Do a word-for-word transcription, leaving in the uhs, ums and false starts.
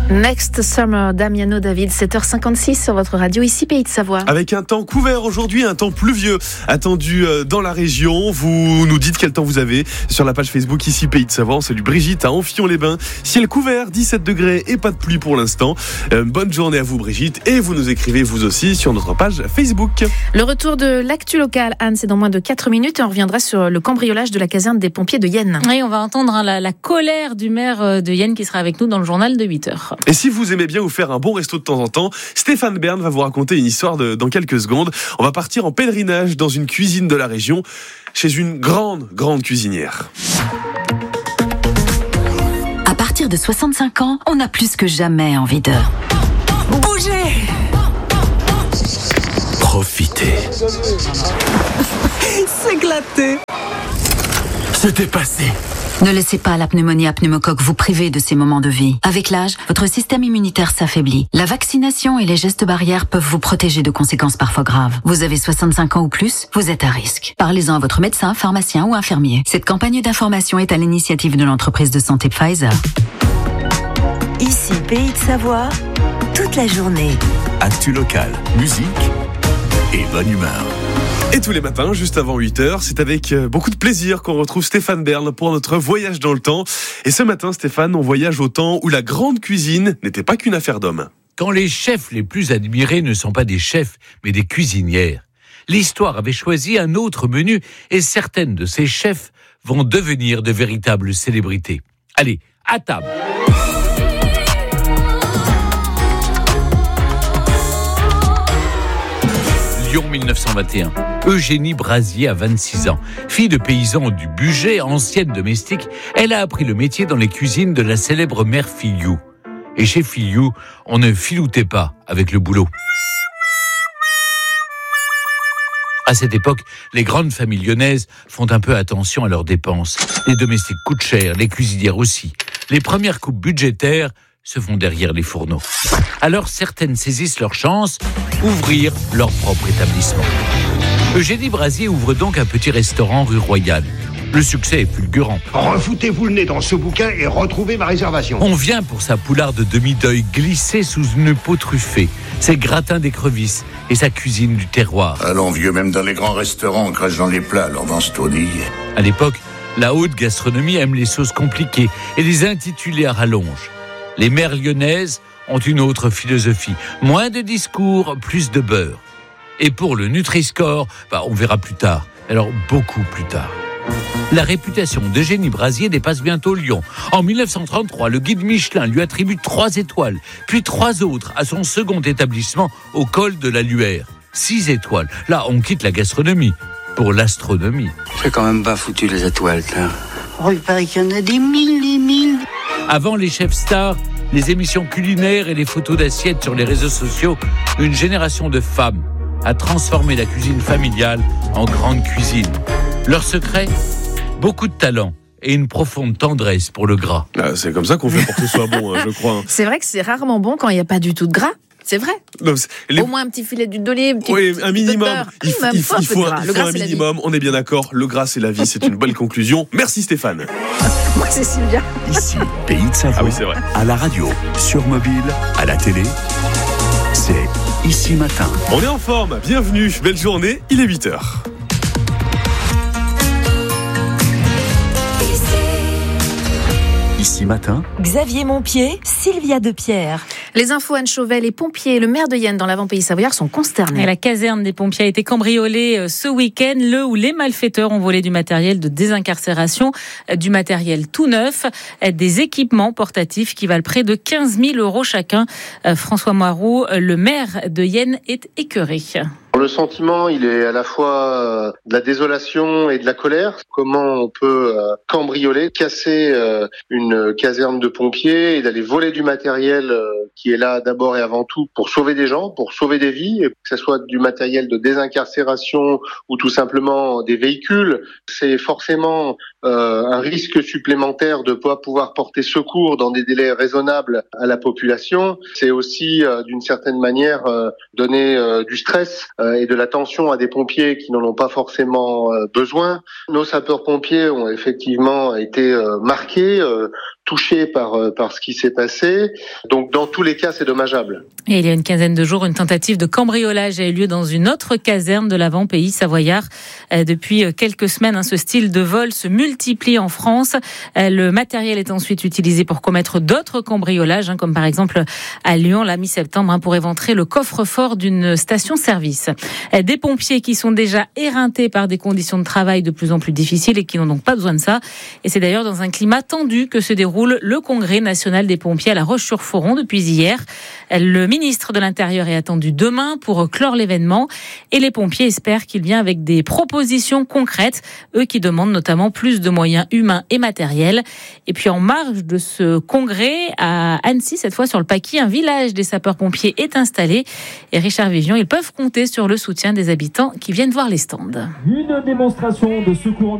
Next Summer, Damiano David, sept heures cinquante-six sur votre radio, ici Pays de Savoie. Avec un temps couvert aujourd'hui, un temps pluvieux attendu dans la région. Vous nous dites quel temps vous avez sur la page Facebook ici Pays de Savoie. On salue Brigitte à Amphion-les-Bains. Ciel couvert, dix-sept degrés et pas de pluie pour l'instant. Euh, bonne journée à vous Brigitte, et vous nous écrivez vous aussi sur notre page Facebook. Le retour de l'actu locale, Anne, c'est dans moins de quatre minutes et on reviendra sur le cambriolage de la caserne des pompiers de Yenne. Oui, on va entendre hein, la, la colère du maire de Yenne qui sera avec nous dans le journal de huit heures. Et si vous aimez bien vous faire un bon resto de temps en temps, Stéphane Bern va vous raconter une histoire de, dans quelques secondes. On va partir en pèlerinage dans une cuisine de la région, chez une grande, grande cuisinière. À partir de soixante-cinq ans, on a plus que jamais envie de bouger, profiter, s'éclater, se dépasser. Ne laissez pas la pneumonie à pneumocoque vous priver de ces moments de vie. Avec l'âge, votre système immunitaire s'affaiblit. La vaccination et les gestes barrières peuvent vous protéger de conséquences parfois graves. Vous avez soixante-cinq ans ou plus, vous êtes à risque. Parlez-en à votre médecin, pharmacien ou infirmier. Cette campagne d'information est à l'initiative de l'entreprise de santé Pfizer. Ici, Pays de Savoie, toute la journée. Actu locale, musique et bonne humeur. Et tous les matins, juste avant huit heures, c'est avec beaucoup de plaisir qu'on retrouve Stéphane Bern pour notre voyage dans le temps. Et ce matin, Stéphane, on voyage au temps où la grande cuisine n'était pas qu'une affaire d'hommes. Quand les chefs les plus admirés ne sont pas des chefs, mais des cuisinières. L'histoire avait choisi un autre menu et certaines de ces chefs vont devenir de véritables célébrités. Allez, à table. Lyon mille neuf cent vingt et un. Eugénie Brasier a vingt-six ans. Fille de paysan du Bugey, ancienne domestique, elle a appris le métier dans les cuisines de la célèbre mère Filiou. Et chez Filiou, on ne filoutait pas avec le boulot. À cette époque, les grandes familles lyonnaises font un peu attention à leurs dépenses. Les domestiques coûtent cher, les cuisinières aussi. Les premières coupes budgétaires se font derrière les fourneaux. Alors certaines saisissent leur chance, ouvrir leur propre établissement. Eugénie Brasier ouvre donc un petit restaurant rue Royale. Le succès est fulgurant. Refoutez-vous le nez dans ce bouquin et retrouvez ma réservation. On vient pour sa poularde de demi-deuil glissée sous une peau truffée, ses gratins d'écrevisses et sa cuisine du terroir. Allons vieux, même dans les grands restaurants, on crache dans les plats, alors dans ce taudis. À l'époque, la haute gastronomie aime les sauces compliquées et les intitulés à rallonge. Les mères lyonnaises ont une autre philosophie. Moins de discours, plus de beurre. Et pour le Nutri-Score, bah, on verra plus tard. Alors, beaucoup plus tard. La réputation d'Eugénie Brasier dépasse bientôt Lyon. En mille neuf cent trente-trois, le guide Michelin lui attribue trois étoiles, puis trois autres à son second établissement au col de la Luère. Six étoiles. Là, on quitte la gastronomie pour l'astronomie. C'est quand même pas foutu les étoiles, là. Oh, il paraît qu'il y en a des mille, des mille. Avant les chefs stars, les émissions culinaires et les photos d'assiettes sur les réseaux sociaux, une génération de femmes a transformé la cuisine familiale en grande cuisine. Leur secret ? Beaucoup de talent et une profonde tendresse pour le gras. Ah, c'est comme ça qu'on fait pour que ce soit bon, hein, je crois. Hein. C'est vrai que c'est rarement bon quand il n'y a pas du tout de gras. C'est vrai. Non, c'est les... Au moins un petit filet d'huile d'olive, un, oui, un minimum. Il faut, il faut, il faut, un, il faut un minimum. On est bien d'accord. Le gras, c'est la vie. C'est une belle conclusion. Merci Stéphane. Moi, c'est Sylvia. Ici, Pays de Savoie. Ah oui, c'est vrai. À la radio, sur mobile, à la télé. C'est Ici Matin. On est en forme. Bienvenue. Belle journée. Il est huit heures. Ici Matin. Xavier Montpied, Sylvia Depierre. Les infos, Anne Chauvet, les pompiers et le maire de Yenne dans l'avant-pays savoyard sont consternés. Et la caserne des pompiers a été cambriolée ce week-end, le où les malfaiteurs ont volé du matériel de désincarcération, du matériel tout neuf, des équipements portatifs qui valent près de quinze mille euros chacun. François Moiroux, le maire de Yenne, est écœuré. Le sentiment, il est à la fois de la désolation et de la colère. Comment on peut cambrioler, casser une caserne de pompiers et d'aller voler du matériel qui est là d'abord et avant tout pour sauver des gens, pour sauver des vies, que ce soit du matériel de désincarcération ou tout simplement des véhicules. C'est forcément euh, un risque supplémentaire de ne pas pouvoir porter secours dans des délais raisonnables à la population. C'est aussi, euh, d'une certaine manière, euh, donner euh, du stress euh, et de l'attention à des pompiers qui n'en ont pas forcément euh, besoin. Nos sapeurs-pompiers ont effectivement été euh, marqués, euh, touchés par euh, par ce qui s'est passé. Donc dans tous les cas, c'est dommageable. Et il y a une quinzaine de jours, une tentative de cambriolage a eu lieu dans une autre caserne de l'avant-pays savoyard. Euh, depuis quelques semaines, hein, ce style de vol se multiplie en France. Euh, le matériel est ensuite utilisé pour commettre d'autres cambriolages, hein, comme par exemple à Lyon, la mi-septembre, hein, pour éventrer le coffre-fort d'une station-service. Euh, des pompiers qui sont déjà éreintés par des conditions de travail de plus en plus difficiles et qui n'ont donc pas besoin de ça. Et c'est d'ailleurs dans un climat tendu que se déroule le Congrès national des pompiers à La Roche-sur-Foron depuis hier. Le ministre de l'Intérieur est attendu demain pour clore l'événement et les pompiers espèrent qu'il vient avec des propositions concrètes, eux qui demandent notamment plus de moyens humains et matériels. Et puis en marge de ce congrès, à Annecy, cette fois sur le Paquis, un village des sapeurs-pompiers est installé. Et Richard Vivion, ils peuvent compter sur le soutien des habitants qui viennent voir les stands. Une démonstration de secours en